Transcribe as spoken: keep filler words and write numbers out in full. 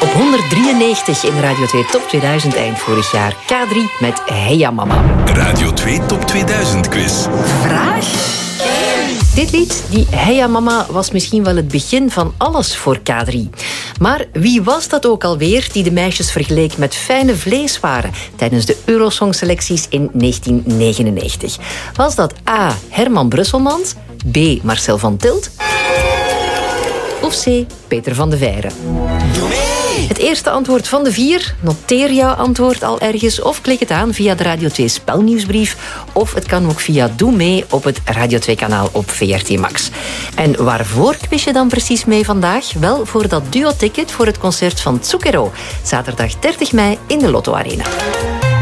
Op honderddrieënnegentig in Radio twee Top tweeduizend eind vorig jaar. K drie met Heya Mama. Radio twee Top tweeduizend quiz. Vraag één. Dit lied, die Heya Mama, was misschien wel het begin van alles voor K drie. Maar wie was dat ook alweer die de meisjes vergeleek met fijne vleeswaren tijdens de Eurosong-selecties in negentien negenennegentig? Was dat A. Herman Brusselmans, B. Marcel van Tilt of C. Peter van de Veire? Het eerste antwoord van de vier. Noteer jouw antwoord al ergens of klik het aan via de Radio twee spelnieuwsbrief. Of het kan ook via Doe Mee op het Radio twee kanaal op V R T Max. En waarvoor quiz je dan precies mee vandaag? Wel voor dat duo-ticket voor het concert van Zucchero. Zaterdag dertig mei in de Lotto Arena.